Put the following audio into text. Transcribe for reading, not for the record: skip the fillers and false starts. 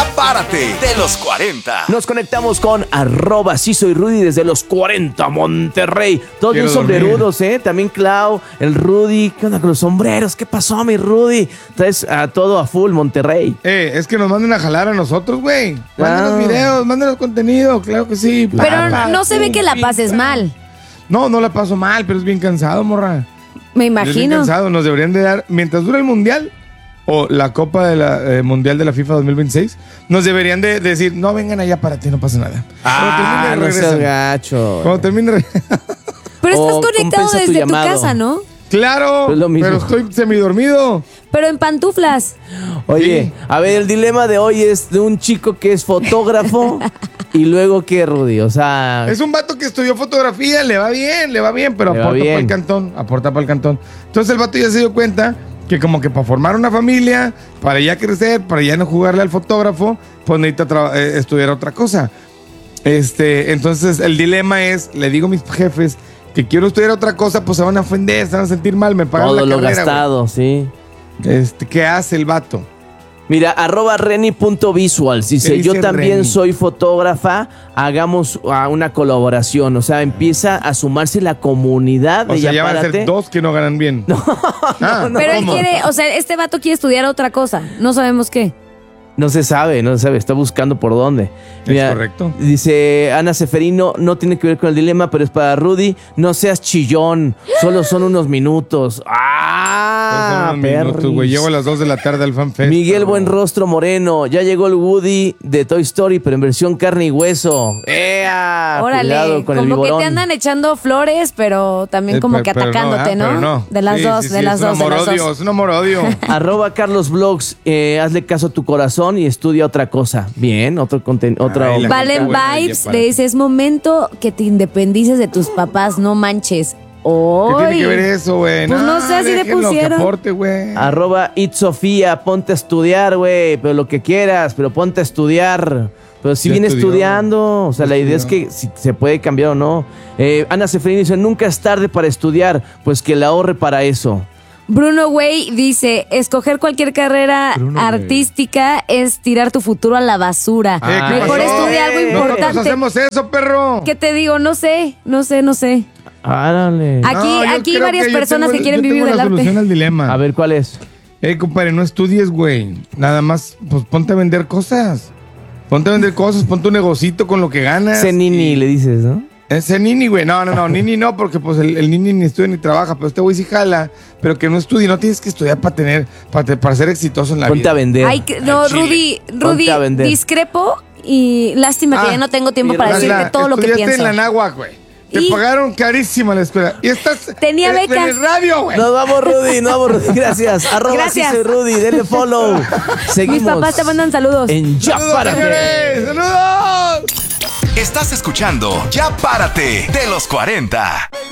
Ya Párate, de los 40. Nos conectamos con @sí soy Rudy desde los 40, Monterrey. Todos bien sombrerudos, También Clau, el Rudy. ¿Qué onda con los sombreros? ¿Qué pasó, mi Rudy? Traes a todo a full, Monterrey. Es que nos manden a jalar a nosotros, güey. Mándenos videos, mándenos contenido, claro que sí. Pero no se ve que la pases mal. No la paso mal, pero es bien cansado, morra. Me Es bien imagino. cansado, nos deberían de dar, mientras dura el Mundial o la Copa de la Mundial de la FIFA 2026, nos deberían de decir, no, vengan allá para ti, no pasa nada. No seas gacho. Cuando termine, Pero estás O conectado compensa tu desde tu llamado. casa, ¿no? claro, Es lo mismo. pero estoy semidormido. Pero en pantuflas. Oye, a ver, el dilema de hoy es de un chico que es fotógrafo y luego ¿qué, Rudy? O sea... Es un vato que estudió fotografía, le va bien, pero Le va aporta bien. para el cantón. Entonces el vato ya se dio cuenta que como que para formar una familia, para ya crecer, para ya no jugarle al fotógrafo, pues necesita estudiar otra cosa. Entonces el dilema es, le digo a mis jefes que quiero estudiar otra cosa, pues se van a ofender, se van a sentir mal, me pagan Todo la lo carrera, gastado, sí. güey. ¿Qué hace el vato? Mira, @reni.visuals dice, ¿Qué dice yo también Reni? soy fotógrafa, hagamos una colaboración. O sea, empieza a sumarse la comunidad de O sea, Ya ya van a Párate. ser dos que no ganan bien. No, Pero él ¿cómo? quiere, o sea, este vato quiere estudiar otra cosa. No sabemos qué. No se sabe, está buscando por dónde. Es correcto. Dice Ana Seferino, no tiene que ver con el dilema, pero es para Rudy, no seas chillón, solo son unos minutos. Son unos minutos, güey. Llego a las 2 de la tarde al FanFest. Miguel Buenrostro Moreno, ya llegó el Woody de Toy Story, pero en versión carne y hueso. ¡Ea! Órale, Cuidado con el como que vigorón. te andan echando flores, pero también como que Pero atacándote, pero ¿no? De las Sí, dos, sí, de sí, las dos, de las dos. Es un amor-odio. @Carlos Vlogs, hazle caso a tu corazón y estudia otra cosa. Bien, otro contenido. Ay, la Valen gente buena, Vibes ya le dice, es momento que te independices de tus papás, no manches. ¿Qué tiene que ver ¡Ay! eso, güey? Pues no sé, así le déjenlo que pusieron. aporte, güey. @itsofía, ponte a estudiar, güey, pero lo que quieras, pero ponte a estudiar. Pero si Ya viene estudió. estudiando, o sea, Ya la idea es estudió. que si se puede cambiar o no. Ana Seferín dice, nunca es tarde para estudiar, pues que la ahorre para eso. Bruno Way dice, escoger cualquier carrera Bruno Way. artística es tirar tu futuro a la basura. ¿Qué Mejor pasó? estudia algo Nosotros importante. hacemos eso, perro. ¿Qué te digo? No sé. Árale. Aquí No, yo hay creo varias que yo personas tengo- que quieren yo vivir tengo del la solución arte. al dilema. A ver, ¿cuál es? Compadre, no estudies, güey. Nada más, pues ponte a vender cosas. Ponte a vender cosas, ponte un negocito con lo que ganas. Zenini, le dices, ¿no? Ese Nini, güey. No, Nini no, porque pues el Nini ni estudia ni trabaja, pero este güey sí jala, pero que no estudie, no tienes que estudiar para ser exitoso en la Ponte vida. a vender. Ay, no, Rudy, Ponte a vender. discrepo y lástima que ya no tengo tiempo para decirte todo lo que pienso. Estudiaste en la Náhuac, güey. Te Y- pagaron carísima la escuela. Y estás Tenía en beca. el radio, güey. Nos vamos, Rudy, Gracias. Gracias. @sí soy Rudy, denle follow. Seguimos. Mis papás te mandan saludos. En Ya ¡Saludos, Párate. señores! ¡Saludos! Estás escuchando Ya Párate, de los 40.